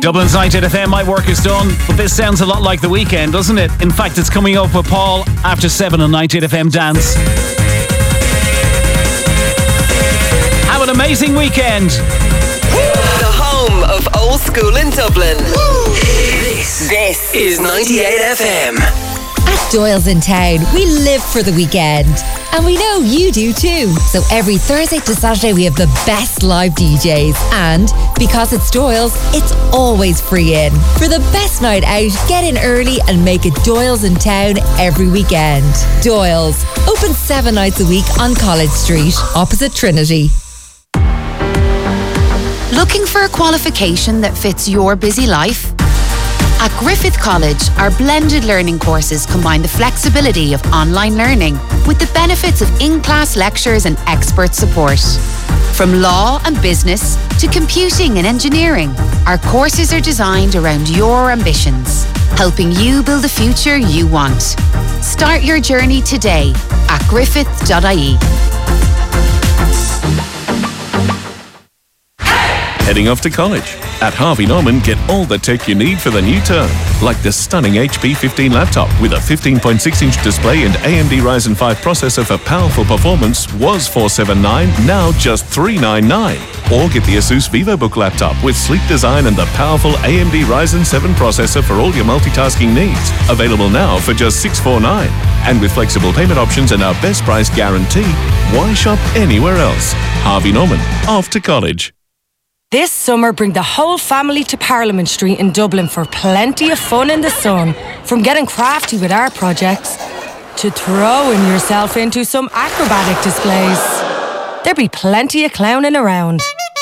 Dublin's 98 FM, my work is done, but this sounds a lot like the weekend, doesn't it? In fact, it's coming up with Paul after 7 on 98 FM Dance. Have an amazing weekend. The home of old school in Dublin. This is 98 FM. At Doyle's in town, we live for the weekend. And we know you do too. So every Thursday to Saturday we have the best live DJs. And because it's Doyle's, it's always free in. For the best night out, get in early and make it Doyle's in town every weekend. Doyle's, open 7 nights a week on College Street, opposite Trinity. Looking for a qualification that fits your busy life? At Griffith College, our blended learning courses combine the flexibility of online learning with the benefits of in-class lectures and expert support. From law and business to computing and engineering, our courses are designed around your ambitions, helping you build the future you want. Start your journey today at griffith.ie. Heading off to college? At Harvey Norman, get all the tech you need for the new term. Like the stunning HP 15 laptop with a 15.6-inch display and AMD Ryzen 5 processor for powerful performance was $479, now just $399. Or get the Asus VivoBook laptop with sleek design and the powerful AMD Ryzen 7 processor for all your multitasking needs. Available now for just $649. And with flexible payment options and our best price guarantee, why shop anywhere else? Harvey Norman, off to college. This summer, bring the whole family to Parliament Street in Dublin for plenty of fun in the sun. From getting crafty with our projects to throwing yourself into some acrobatic displays. There'll be plenty of clowning around.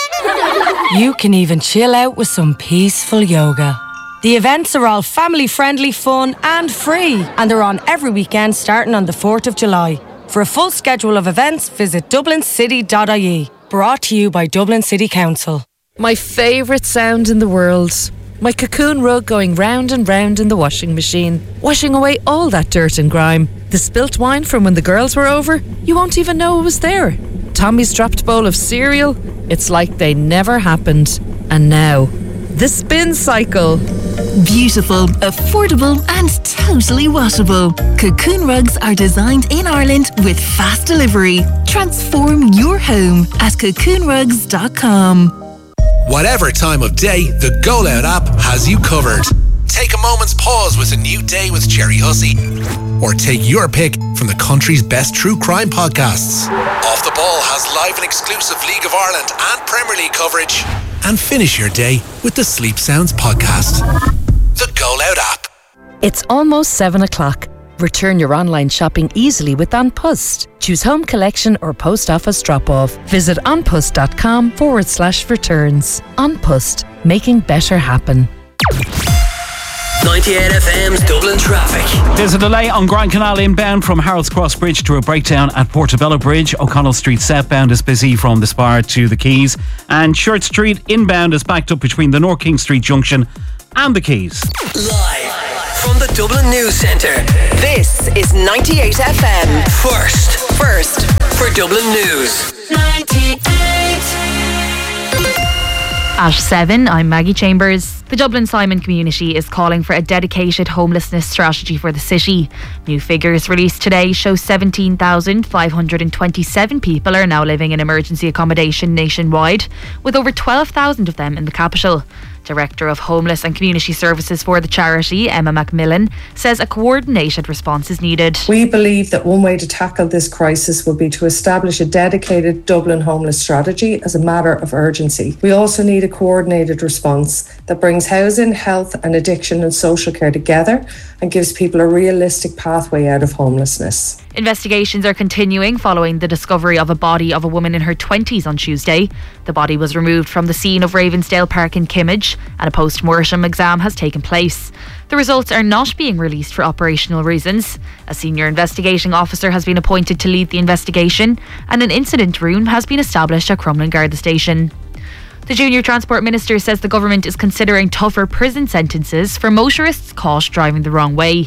You can even chill out with some peaceful yoga. The events are all family-friendly, fun and free, and they're on every weekend starting on the 4th of July. For a full schedule of events, visit dublincity.ie. Brought to you by Dublin City Council. My favourite sound in the world. My cocoon rug going round and round in the washing machine, washing away all that dirt and grime. The spilt wine from when the girls were over, you won't even know it was there. Tommy's dropped bowl of cereal, it's like they never happened. And now, the spin cycle. Beautiful, affordable and totally washable. Cocoon rugs are designed in Ireland with fast delivery. Transform your home at cocoonrugs.com. Whatever time of day, the Go Loud app has you covered. Take a moment's pause with a new day with Jerry Hussey. Or take your pick from the country's best true crime podcasts. Off the Ball has live and exclusive League of Ireland and Premier League coverage. And finish your day with the Sleep Sounds podcast. The Go Loud app. It's almost 7 o'clock. Return your online shopping easily with An Post. Choose home collection or post office drop-off. Visit onpost.com/returns. An Post, making better happen. 98 FM's Dublin traffic. There's a delay on Grand Canal inbound from Harold's Cross Bridge to a breakdown at Portobello Bridge. O'Connell Street southbound is busy from the Spire to the Quays. And Church Street inbound is backed up between the North King Street junction and the Quays. Live from the Dublin News Centre, this is 98 FM. First for Dublin News. 98. At 7, I'm Maggie Chambers. The Dublin Simon community is calling for a dedicated homelessness strategy for the city. New figures released today show 17,527 people are now living in emergency accommodation nationwide, with over 12,000 of them in the capital. Director of Homeless and Community Services for the charity, Emma Macmillan, says a coordinated response is needed. We believe that one way to tackle this crisis will be to establish a dedicated Dublin homeless strategy as a matter of urgency. We also need a coordinated response that brings housing, health and addiction and social care together and gives people a realistic pathway out of homelessness. Investigations are continuing following the discovery of a body of a woman in her 20s on Tuesday. The body was removed from the scene of Ravensdale Park in Kimmage and a post-mortem exam has taken place. The results are not being released for operational reasons. A senior investigating officer has been appointed to lead the investigation and an incident room has been established at Crumlin Garda Station. The Junior Transport Minister says the government is considering tougher prison sentences for motorists caught driving the wrong way.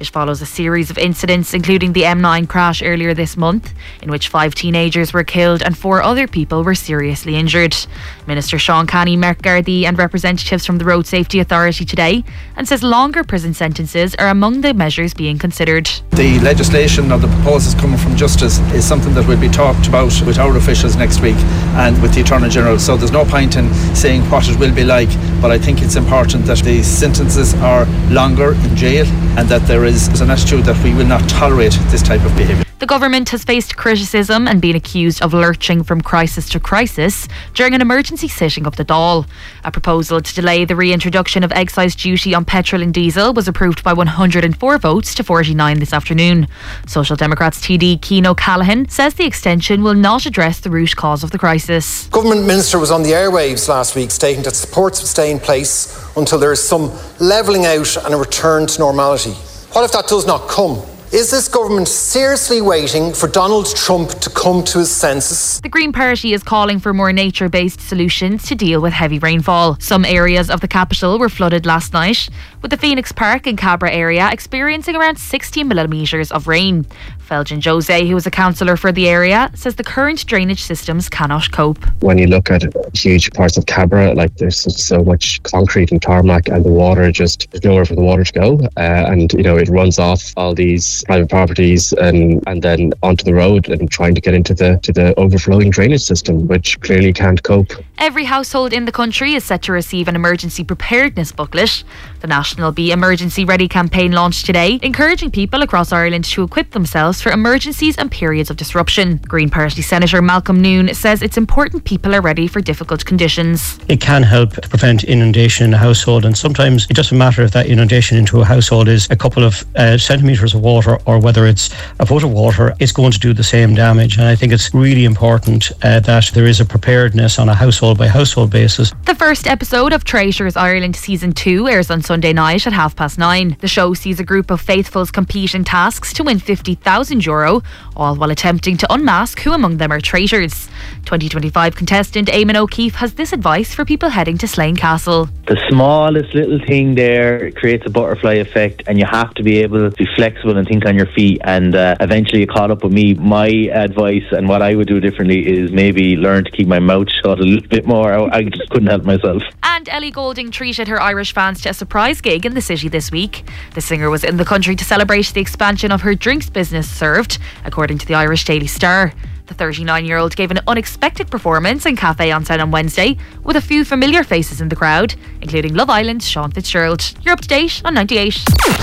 It follows a series of incidents, including the M9 crash earlier this month, in which 5 teenagers were killed and 4 other people were seriously injured. Minister Sean Canny met Gardaí and representatives from the Road Safety Authority today and says longer prison sentences are among the measures being considered. The legislation or the proposals coming from Justice is something that will be talked about with our officials next week and with the Attorney General. So there's no point in saying what it will be like, but I think it's important that the sentences are longer in jail and that there is an attitude that we will not tolerate this type of behaviour. The government has faced criticism and been accused of lurching from crisis to crisis during an emergency sitting of the Dáil. A proposal to delay the reintroduction of excise duty on petrol and diesel was approved by 104 votes to 49 this afternoon. Social Democrats TD Cian O'Callaghan says the extension will not address the root cause of the crisis. Government Minister was on the airwaves last week stating that supports will stay in place until there is some levelling out and a return to normality. What if that does not come? Is this government seriously waiting for Donald Trump to come to his senses? The Green Party is calling for more nature-based solutions to deal with heavy rainfall. Some areas of the capital were flooded last night, with the Phoenix Park and Cabra area experiencing around 60 millimetres of rain. Felgen Jose, who is a councillor for the area, says the current drainage systems cannot cope. When you look at huge parts of Cabra, like there's so much concrete and tarmac, and the water there's nowhere for the water to go, and it runs off all these private properties and then onto the road and trying to get into the overflowing drainage system, which clearly can't cope. Every household in the country is set to receive an emergency preparedness booklet. The National Be Emergency Ready campaign launched today, encouraging people across Ireland to equip themselves for emergencies and periods of disruption. Green Party Senator Malcolm Noon says it's important people are ready for difficult conditions. It can help to prevent inundation in a household, and sometimes it doesn't matter if that inundation into a household is a couple of centimetres of water or whether it's a foot of water, it's going to do the same damage. And I think it's really important that there is a preparedness on a household by household basis. The first episode of Traitors Ireland Season 2 airs on Sunday night at 9:30. The show sees a group of faithfuls compete in tasks to win €50,000, all while attempting to unmask who among them are traitors. 2025 contestant Eamon O'Keefe has this advice for people heading to Slane Castle. The smallest little thing there creates a butterfly effect, and you have to be able to be flexible and think on your feet, and eventually you caught up with me. My advice and what I would do differently is maybe learn to keep my mouth shut a little bit more. I just couldn't help myself. And Ellie Goulding treated her Irish fans to a surprise gig in the city this week. The singer was in the country to celebrate the expansion of her drinks business Served, according to the Irish Daily Star. The 39-year-old gave an unexpected performance in Café on Sound on Wednesday, with a few familiar faces in the crowd, including Love Island's Sean Fitzgerald. You're up to date on 98.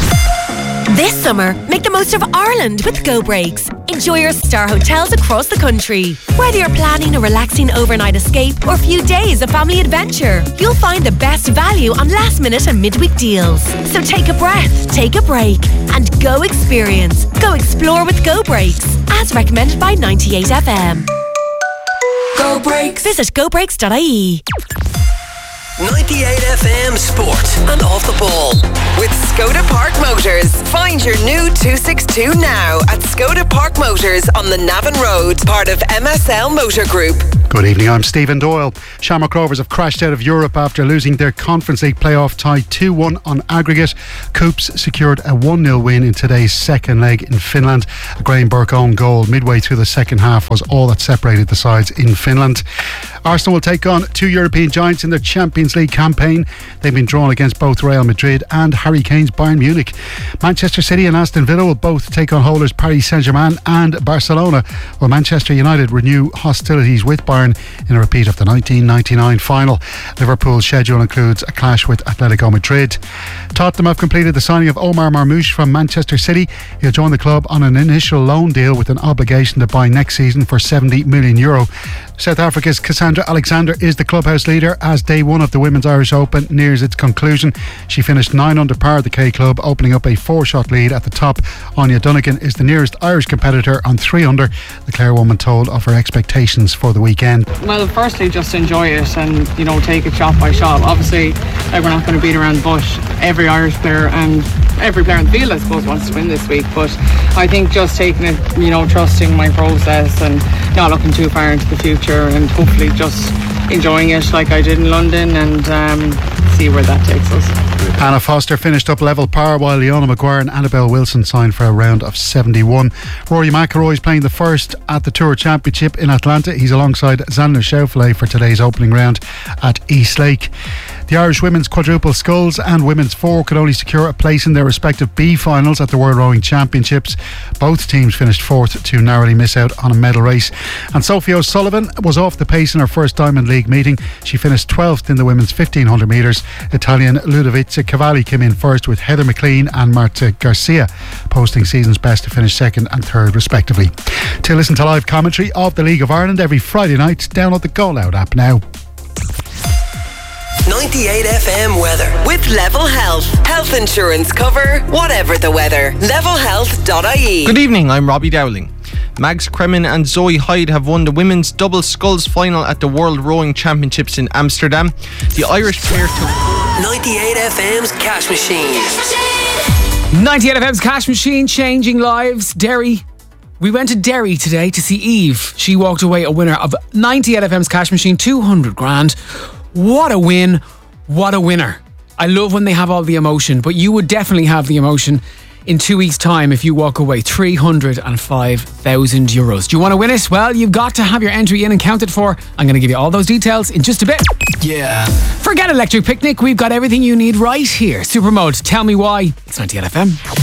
This summer, make the most of Ireland with Go Breaks. Enjoy your star hotels across the country. Whether you're planning a relaxing overnight escape or a few days of family adventure, you'll find the best value on last minute and midweek deals. So take a breath, take a break, and go experience. Go explore with Go Breaks, as recommended by 98FM. Go Breaks. Visit gobreaks.ie. 98FM Sport and Off the Ball with Skoda Park Motors. Find your new 262 now at Skoda Park Motors on the Navan Road, part of MSL Motor Group. Good evening, I'm Stephen Doyle. Shamrock Rovers have crashed out of Europe after losing their Conference League playoff tie 2-1 on aggregate. Coops secured a 1-0 win in today's second leg in Finland. A Graham Burke own goal midway through the second half was all that separated the sides in Finland. Arsenal will take on 2 European giants in their Champions League campaign. They've been drawn against both Real Madrid and Harry Kane's Bayern Munich. Manchester City and Aston Villa will both take on holders Paris Saint-Germain and Barcelona, while Manchester United renew hostilities with Bayern in a repeat of the 1999 final. Liverpool's schedule includes a clash with Atletico Madrid. Tottenham have completed the signing of Omar Marmoush from Manchester City. He'll join the club on an initial loan deal with an obligation to buy next season for €70 million. South Africa's Cassandra Alexander is the clubhouse leader as day one of the Women's Irish Open nears its conclusion. She finished 9 under par at the K Club, opening up a 4-shot lead at the top. Anya Dunnigan is the nearest Irish competitor on 3 under. The Clare woman told of her expectations for the weekend. Well, firstly, just enjoy it and, take it shot by shot. Obviously, we're not going to beat around the bush. Every Irish player and every player in the field, I suppose, wants to win this week. But I think just taking it, trusting my process and not looking too far into the future and hopefully just enjoying it like I did in London and see where that takes us. Anna Foster finished up level par while Leona Maguire and Annabelle Wilson signed for a round of 71. Rory McIlroy is playing the first at the Tour Championship in Atlanta. He's alongside Xander Schauffele for today's opening round at East Lake. The Irish women's quadruple sculls and women's four could only secure a place in their respective B finals at the World Rowing Championships. Both teams finished fourth to narrowly miss out on a medal race. And Sophie O'Sullivan was off the pace in her first Diamond League meeting. She finished 12th in the women's 1500 metres. Italian Ludovica Cavalli came in first, with Heather McLean and Marta Garcia posting season's best to finish second and third respectively. To listen to live commentary of the League of Ireland every Friday night, download the Go Loud app now. 98 FM weather with Level Health. Health insurance cover, whatever the weather. levelhealth.ie. Good evening, I'm Robbie Dowling. Mags Kremen and Zoe Hyde have won the women's double sculls final at the World Rowing Championships in Amsterdam. The Irish pair took 98 FM's Cash Machine. 98 FM's Cash Machine, changing lives. Derry. We went to Derry today to see Eve. She walked away a winner of 98 FM's Cash Machine, 200 grand. What a win. What a winner. I love when they have all the emotion, but you would definitely have the emotion in 2 weeks' time if you walk away. 305,000 euros. Do you want to win it? Well, you've got to have your entry in and counted for. I'm going to give you all those details in just a bit. Yeah. Forget Electric Picnic. We've got everything you need right here. Supermode, Tell Me Why. It's 98 FM.